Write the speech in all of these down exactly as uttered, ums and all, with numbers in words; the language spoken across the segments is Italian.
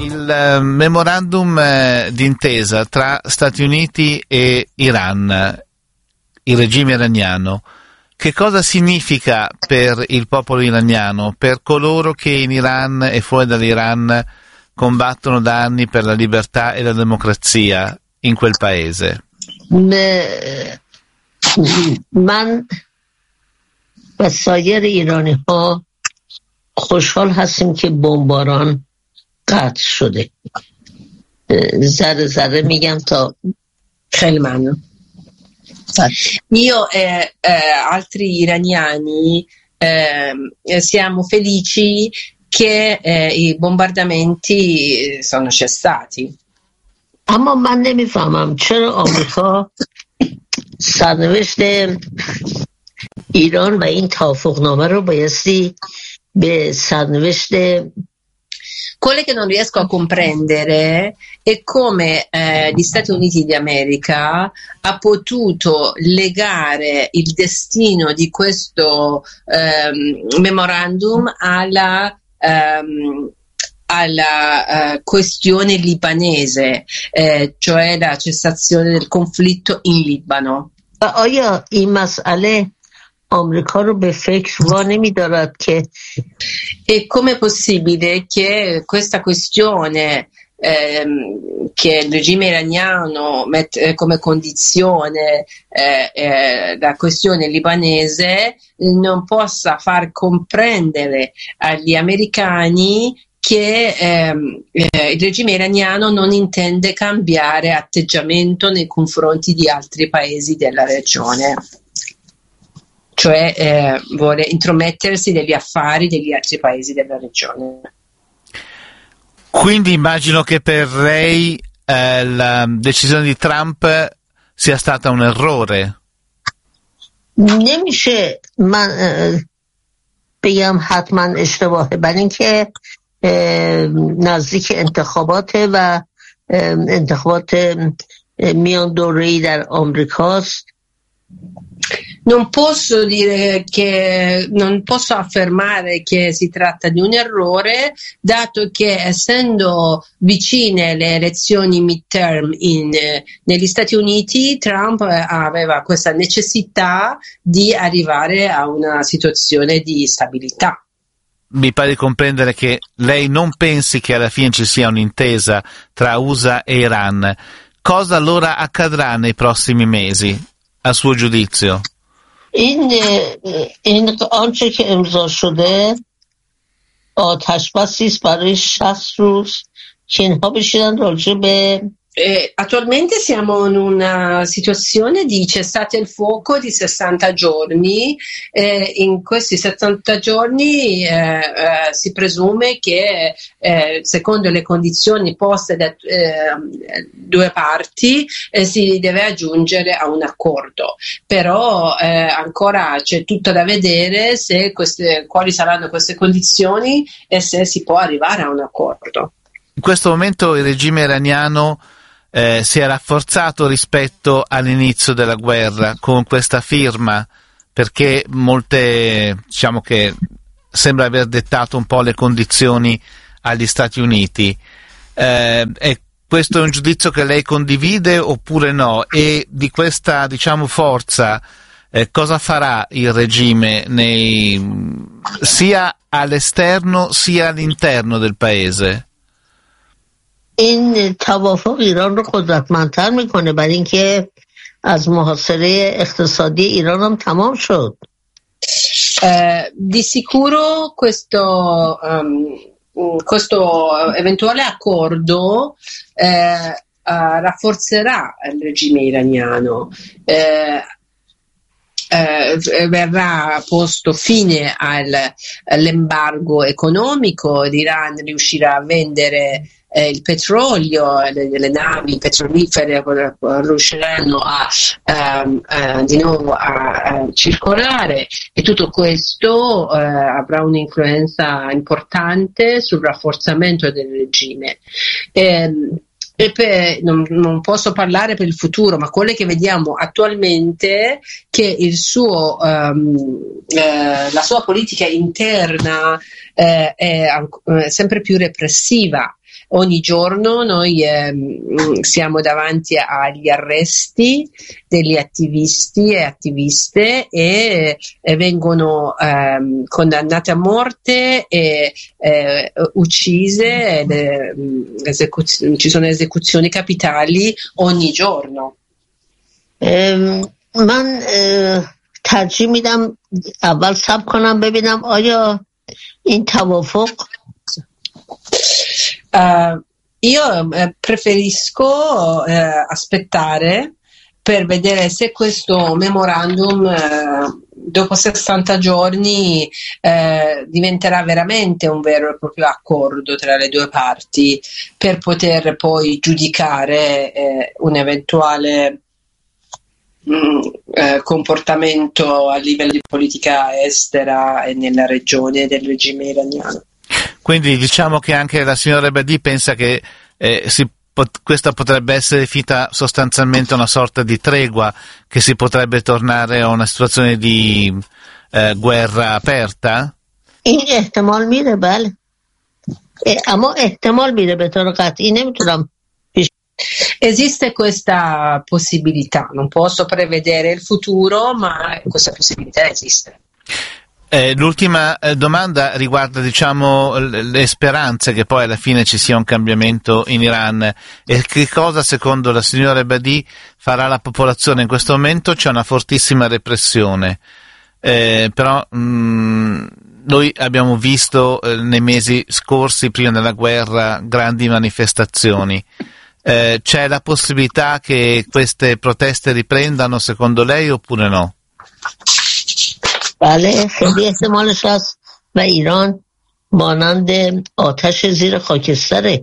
Il eh, memorandum eh, d'intesa tra Stati Uniti e Iran, il regime iraniano, che cosa significa per il popolo iraniano, per coloro che in Iran e fuori dall'Iran combattono da anni per la libertà e la democrazia in quel paese? من و سایر ایرانی ها خوشحال هستیم که بمباران قطع شده. ذره ذره میگم تا خیلی ممنون. Io e eh, altri iraniani eh, siamo felici che eh, i bombardamenti sono cessati. اما من نمیفهمم چرا آمریکا سرنوشت ایران و این توافقنامه رو بایستی به سرنوشت. Quello che non riesco a comprendere è come eh, gli Stati Uniti d'America ha potuto legare il destino di questo ehm, memorandum alla ehm, alla uh, questione libanese, eh, cioè la cessazione del conflitto in Libano. آیا این مسئله آمریکا رو به فکر وا نمی‌دارد که E com'è possibile che questa questione ehm, che il regime iraniano mette come condizione eh, eh, la questione libanese non possa far comprendere agli americani che ehm, eh, il regime iraniano non intende cambiare atteggiamento nei confronti di altri paesi della regione, cioè eh, vuole intromettersi negli affari degli altri paesi della regione. Quindi immagino che per lei eh, la decisione di Trump sia stata un errore. نمیشه من بگم حتما اشتباهه، برای اینکه نزدیک انتخاباته و انتخابات میان دوره‌ای در آمریکاست. Non posso dire che non posso affermare che si tratta di un errore, dato che essendo vicine le elezioni midterm in, negli Stati Uniti, Trump aveva questa necessità di arrivare a una situazione di stabilità. Mi pare di comprendere che lei non pensi che alla fine ci sia un'intesa tra U S A e Iran. Cosa allora accadrà nei prossimi mesi, a suo giudizio? این این آنچه که امضا شده آتش بسی است برای شصت روز که اینها بشینن راجع به Eh, attualmente siamo in una situazione di cessate il fuoco di sessanta giorni. Eh, in questi sessanta giorni eh, eh, si presume che eh, secondo le condizioni poste da eh, due parti eh, si deve aggiungere a un accordo, però eh, ancora c'è tutto da vedere se queste, quali saranno queste condizioni e se si può arrivare a un accordo. In questo momento il regime iraniano Eh, si è rafforzato rispetto all'inizio della guerra con questa firma, perché molte, diciamo che sembra aver dettato un po' le condizioni agli Stati Uniti. Eh, è questo è un giudizio che lei condivide oppure no? E di questa, diciamo, forza eh, cosa farà il regime nei, sia all'esterno sia all'interno del paese? این توافق ایران رو قدرتمندتر میکنه، برای اینکه از محاصره اقتصادی ایران هم تمام شد. Eh, di sicuro questo, um, questo eventuale accordo eh, uh, rafforzerà il regime iraniano. Eh, Eh, verrà posto fine al, all'embargo economico, l'Iran riuscirà a vendere eh, il petrolio, le, le navi petrolifere riusciranno a, a, a di nuovo a, a circolare, e tutto questo eh, avrà un'influenza importante sul rafforzamento del regime. Eh, E per, non, non posso parlare per il futuro, ma quello che vediamo attualmente che il suo, um, eh, la sua politica interna eh, è eh, sempre più repressiva, ogni giorno noi eh, siamo davanti agli arresti degli attivisti e attiviste e, e vengono eh, condannate a morte e eh, uccise ed, eh, esecuz- ci sono esecuzioni capitali ogni giorno. ام، من اه، ترجیح میدم اول صبر کنم ببینم آیا این توافق Uh, io eh, preferisco eh, aspettare per vedere se questo memorandum eh, dopo sessanta giorni eh, diventerà veramente un vero e proprio accordo tra le due parti per poter poi giudicare eh, un eventuale mh, eh, comportamento a livello di politica estera e nella regione del regime iraniano. Quindi diciamo che anche la signora Ebadi pensa che eh, si pot- questa potrebbe essere definita sostanzialmente una sorta di tregua, che si potrebbe tornare a una situazione di eh, guerra aperta? این احتمال میره بله اه، اما احتمال میره به طور قطعی نمیتونم پیش Esiste questa possibilità, non posso prevedere il futuro, ma questa possibilità esiste. Eh, l'ultima eh, domanda riguarda, diciamo, l- le speranze che poi alla fine ci sia un cambiamento in Iran. E che cosa, secondo la signora Ebadi, farà la popolazione in questo momento? C'è una fortissima repressione, eh, però mh, noi abbiamo visto eh, nei mesi scorsi, prima della guerra, grandi manifestazioni. Eh, c'è la possibilità che queste proteste riprendano, secondo lei, oppure no? بله خیلی احتمالش هست و ایران مانند آتش زیر خاکستره.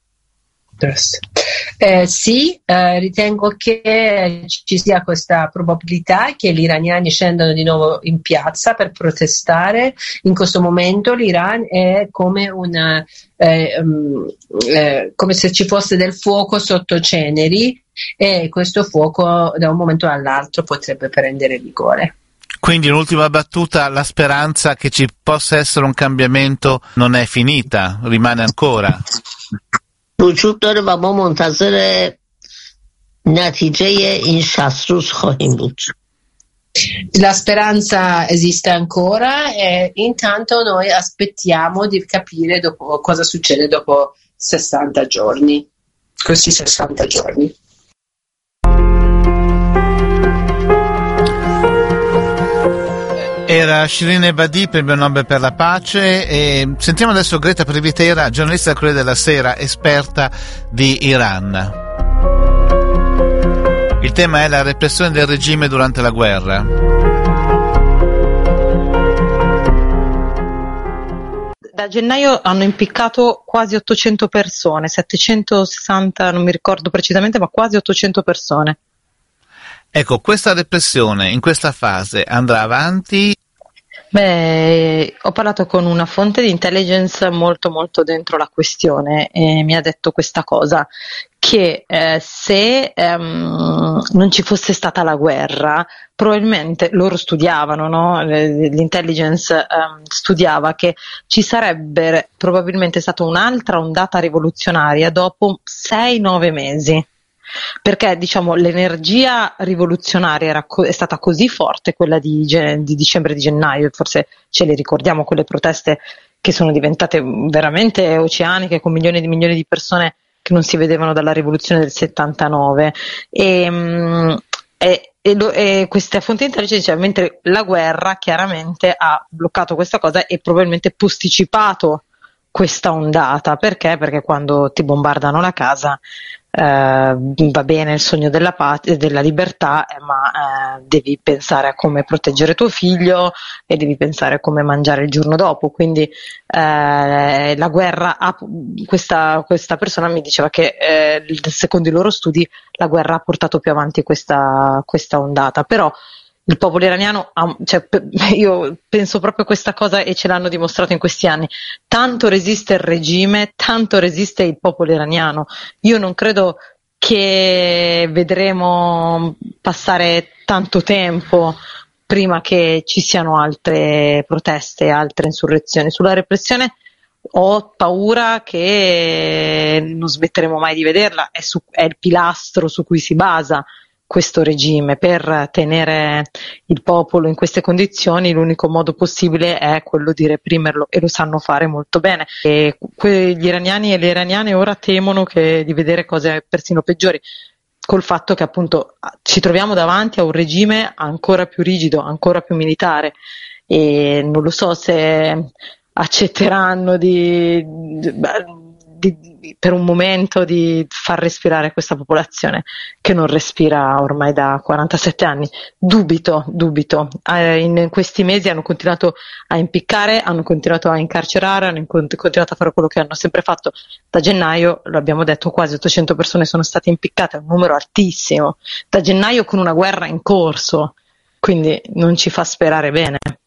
Eh, sì, eh, ritengo che ci sia questa probabilità che gli iraniani scendano di nuovo in piazza per protestare. In questo momento l'Iran è come una eh, um, eh, come se ci fosse del fuoco sotto ceneri e questo fuoco da un momento all'altro potrebbe prendere vigore. Quindi, in ultima battuta, la speranza che ci possa essere un cambiamento non è finita, rimane ancora. وجود داره و ما منتظر نتیجه این شصت روز خواهیم بود. La speranza esiste ancora e intanto noi aspettiamo di capire dopo, cosa succede dopo sessanta giorni, questi sessanta giorni. Era Shirin Ebadi, premio Nobel per la pace, e sentiamo adesso Greta Privitera, giornalista del Corriere della Sera, esperta di Iran. Il tema è la repressione del regime durante la guerra. Da gennaio hanno impiccato quasi ottocento persone, settecentosessanta, non mi ricordo precisamente, ma quasi ottocento persone. Ecco, questa repressione in questa fase andrà avanti? Beh, ho parlato con una fonte di intelligence molto molto dentro la questione e mi ha detto questa cosa, che eh, se ehm, non ci fosse stata la guerra, probabilmente loro studiavano, no? L'intelligence ehm, studiava che ci sarebbe probabilmente stata un'altra ondata rivoluzionaria dopo sei nove mesi. Perché diciamo l'energia rivoluzionaria era co- è stata così forte, quella di, ge- di dicembre, di gennaio, forse ce le ricordiamo quelle proteste che sono diventate veramente oceaniche, con milioni e milioni di persone che non si vedevano dalla rivoluzione del settantanove e, mh, e, e, lo, e questa fonte intelligente diceva, mentre la guerra chiaramente ha bloccato questa cosa e probabilmente posticipato questa ondata. Perché? Perché quando ti bombardano la casa eh, va bene il sogno della pace, della libertà, eh, ma eh, devi pensare a come proteggere tuo figlio e devi pensare a come mangiare il giorno dopo. Quindi eh, la guerra ha, questa, questa persona mi diceva che eh, secondo i loro studi la guerra ha portato più avanti questa, questa ondata. Però il popolo iraniano, ha, cioè, io penso proprio a questa cosa e ce l'hanno dimostrato in questi anni, tanto resiste il regime, tanto resiste il popolo iraniano. Io non credo che vedremo passare tanto tempo prima che ci siano altre proteste, altre insurrezioni. Sulla repressione ho paura che non smetteremo mai di vederla, è, su, è il pilastro su cui si basa questo regime. Per tenere il popolo in queste condizioni l'unico modo possibile è quello di reprimerlo, e lo sanno fare molto bene. E que- gli iraniani e le iraniane ora temono che, di vedere cose persino peggiori, col fatto che appunto ci troviamo davanti a un regime ancora più rigido, ancora più militare, e non lo so se accetteranno di, di, di, per un momento di far respirare questa popolazione che non respira ormai da quarantasette anni. Dubito, dubito. Eh, in questi mesi hanno continuato a impiccare, hanno continuato a incarcerare, hanno continuato a fare quello che hanno sempre fatto. Da gennaio, lo abbiamo detto, quasi ottocento persone sono state impiccate, è un numero altissimo. Da gennaio, con una guerra in corso, quindi non ci fa sperare bene.